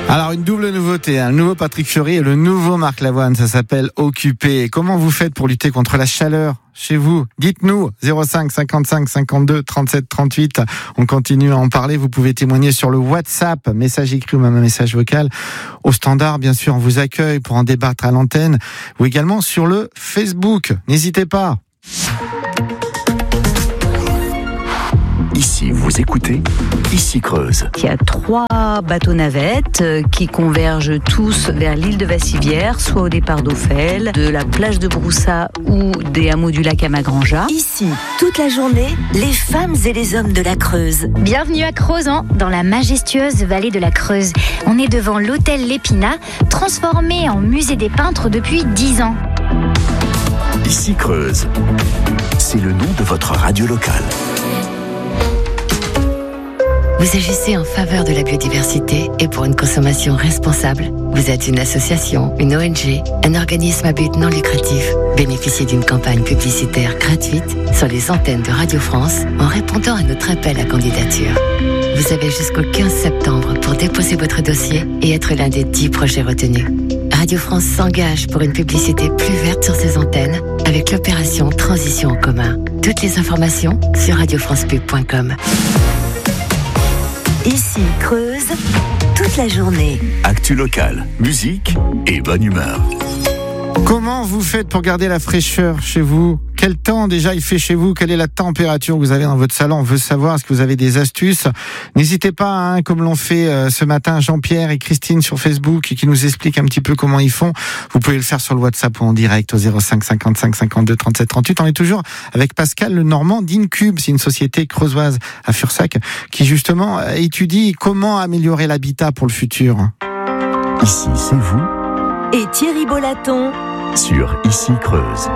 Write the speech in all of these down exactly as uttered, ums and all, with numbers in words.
Alors une double nouveauté, un nouveau Patrick Fiori et le nouveau Marc Lavoine, ça s'appelle Occupé. Comment vous faites pour lutter contre la chaleur chez vous? Dites-nous, zéro cinq cinquante-cinq cinquante-deux trente-sept trente-huit. On continue à en parler, vous pouvez témoigner sur le WhatsApp, message écrit ou même un message vocal. Au standard, bien sûr, on vous accueille pour en débattre à l'antenne ou également sur le Facebook. N'hésitez pas. Ici, vous écoutez Ici Creuse. Il y a trois bateaux navettes qui convergent tous vers l'île de Vassivière, soit au départ d'Ophel, de la plage de Broussat ou des hameaux du lac à Magranja. Ici, toute la journée, les femmes et les hommes de la Creuse. Bienvenue à Crozan, dans la majestueuse vallée de la Creuse. On est devant l'hôtel L'Épinat, transformé en musée des peintres depuis dix ans. Ici Creuse, c'est le nom de votre radio locale. Vous agissez en faveur de la biodiversité et pour une consommation responsable. Vous êtes une association, une O N G, un organisme à but non lucratif. Bénéficiez d'une campagne publicitaire gratuite sur les antennes de Radio France en répondant à notre appel à candidature. Vous avez jusqu'au quinze septembre pour déposer votre dossier et être l'un des dix projets retenus. Radio France s'engage pour une publicité plus verte sur ses antennes avec l'opération Transition en commun. Toutes les informations sur radio france pub point com. Ici, Creuse, toute la journée. Actu locale, musique et bonne humeur. Comment vous faites pour garder la fraîcheur chez vous? Quel temps déjà il fait chez vous? Quelle est la température que vous avez dans votre salon? On veut savoir, est-ce que vous avez des astuces? N'hésitez pas, hein, comme l'ont fait euh, ce matin Jean-Pierre et Christine sur Facebook, qui nous expliquent un petit peu comment ils font. Vous pouvez le faire sur le WhatsApp ou en direct au zéro cinq cinquante-cinq cinquante-deux trente-sept trente-huit. On est toujours avec Pascal Lenormand d'Incube, c'est une société creusoise à Fursac qui justement étudie comment améliorer l'habitat pour le futur. Ici, c'est vous. Et Thierry Bolaton sur Ici Creuse.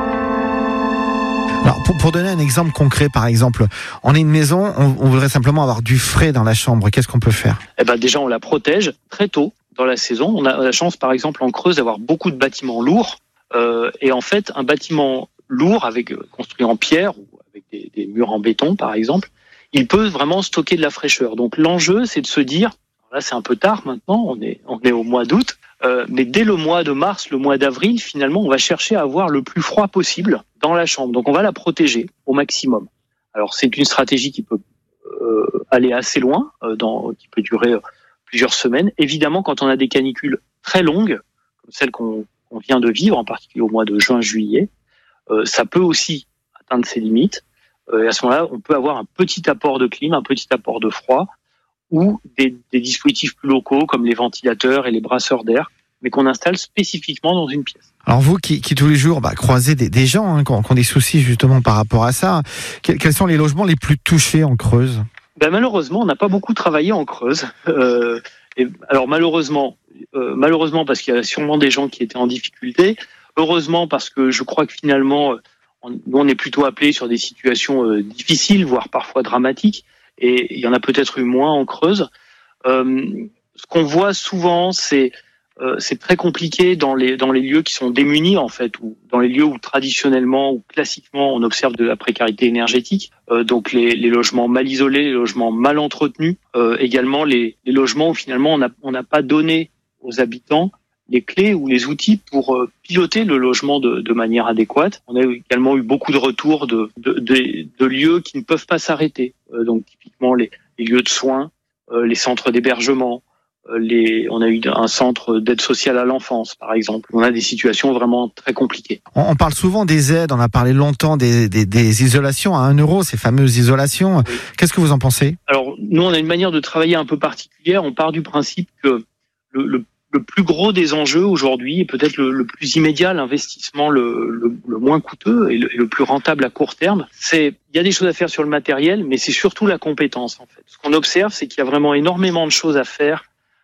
Alors pour, pour donner un exemple concret, par exemple, on est une maison, on, on voudrait simplement avoir du frais dans la chambre. Qu'est-ce qu'on peut faire? Eh ben déjà, on la protège très tôt dans la saison. On a la chance, par exemple, en Creuse, d'avoir beaucoup de bâtiments lourds. Euh, et en fait, un bâtiment lourd, avec construit en pierre ou avec des, des murs en béton, par exemple, il peut vraiment stocker de la fraîcheur. Donc l'enjeu, c'est de se dire, là c'est un peu tard maintenant, on est, on est au mois d'août, Euh, mais dès le mois de mars, le mois d'avril, finalement, on va chercher à avoir le plus froid possible dans la chambre. Donc, on va la protéger au maximum. Alors, c'est une stratégie qui peut euh, aller assez loin, euh, dans, qui peut durer euh, plusieurs semaines. Évidemment, quand on a des canicules très longues, comme celles qu'on, qu'on vient de vivre, en particulier au mois de juin-juillet, euh, ça peut aussi atteindre ses limites. Euh, et à ce moment-là, on peut avoir un petit apport de clim, un petit apport de froid, ou des, des dispositifs plus locaux comme les ventilateurs et les brasseurs d'air, mais qu'on installe spécifiquement dans une pièce. Alors vous qui, qui tous les jours bah, croisez des, des gens hein, qui, ont, qui ont des soucis justement par rapport à ça, quels, quels sont les logements les plus touchés en Creuse? Ben malheureusement, on n'a pas beaucoup travaillé en Creuse. Euh, et, alors malheureusement, euh, malheureusement parce qu'il y a sûrement des gens qui étaient en difficulté. Heureusement parce que je crois que finalement, on, nous on est plutôt appelés sur des situations euh, difficiles, voire parfois dramatiques. Et il y en a peut-être eu moins en Creuse. Euh, ce qu'on voit souvent, c'est euh, c'est très compliqué dans les dans les lieux qui sont démunis en fait, ou dans les lieux où traditionnellement ou classiquement on observe de la précarité énergétique. Euh, donc les, les logements mal isolés, les logements mal entretenus, euh, également les, les logements où finalement on n'a on n'a pas donné aux habitants les clés ou les outils pour euh, piloter le logement de, de manière adéquate. On a également eu beaucoup de retours de, de, de, de lieux qui ne peuvent pas s'arrêter. Euh, donc typiquement les, les lieux de soins, euh, les centres d'hébergement. Euh, les, on a eu un centre d'aide sociale à l'enfance, par exemple. On a des situations vraiment très compliquées. On, on parle souvent des aides, on a parlé longtemps des, des, des isolations à un euro, ces fameuses isolations. Oui. Qu'est-ce que vous en pensez? Alors nous, on a une manière de travailler un peu particulière. On part du principe que le, le Le plus gros des enjeux aujourd'hui, et peut-être le, le plus immédiat, l'investissement le, le, le moins coûteux et le, et le plus rentable à court terme, c'est il y a des choses à faire sur le matériel, mais c'est surtout la compétence en fait. Ce qu'on observe, c'est qu'il y a vraiment énormément de choses à faire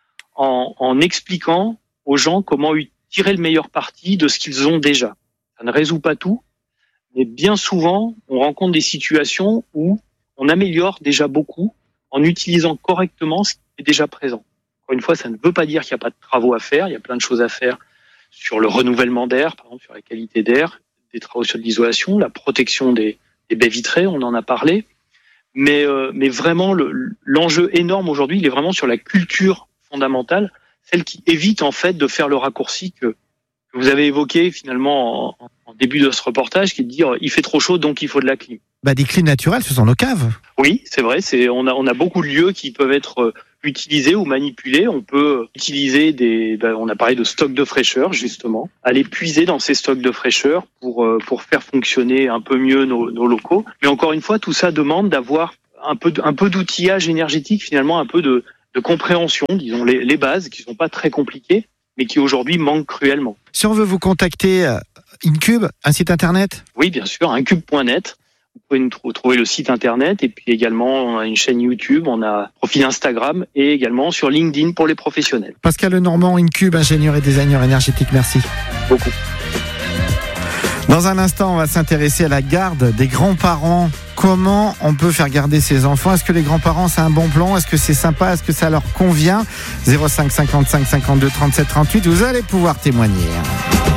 en, en expliquant aux gens comment tirer le meilleur parti de ce qu'ils ont déjà. Ça ne résout pas tout, mais bien souvent, on rencontre des situations où on améliore déjà beaucoup en utilisant correctement ce qui est déjà présent. Encore une fois, ça ne veut pas dire qu'il n'y a pas de travaux à faire. Il y a plein de choses à faire sur le renouvellement d'air, par exemple, sur la qualité d'air, des travaux sur l'isolation, la protection des, des baies vitrées, on en a parlé. Mais, euh, mais vraiment, le, l'enjeu énorme aujourd'hui, il est vraiment sur la culture fondamentale, celle qui évite en fait de faire le raccourci que, que vous avez évoqué finalement en, en début de ce reportage, qui est de dire il fait trop chaud donc il faut de la clim. Bah, des clims naturels, ce sont nos caves. Oui, c'est vrai. C'est on a on a beaucoup de lieux qui peuvent être utilisés ou manipulés. On peut utiliser des. Ben, on a parlé de stocks de fraîcheur justement. Aller puiser dans ces stocks de fraîcheur pour pour faire fonctionner un peu mieux nos, nos locaux. Mais encore une fois, tout ça demande d'avoir un peu un peu d'outillage énergétique, finalement un peu de de compréhension, disons les les bases qui sont pas très compliquées, mais qui aujourd'hui manquent cruellement. Si on veut vous contacter, Incube, un site internet ? Oui, bien sûr, incube point net. Vous pouvez nous trouver le site internet et puis également on a une chaîne YouTube, on a un profil Instagram et également sur LinkedIn pour les professionnels. Pascal Lenormand, Incube, ingénieur et designer énergétique, merci. Beaucoup. Dans un instant, on va s'intéresser à la garde des grands-parents. Comment on peut faire garder ses enfants ? Est-ce que les grands-parents, c'est un bon plan ? Est-ce que c'est sympa ? Est-ce que ça leur convient ? zéro cinq cinquante-cinq cinquante-deux trente-sept trente-huit, vous allez pouvoir témoigner.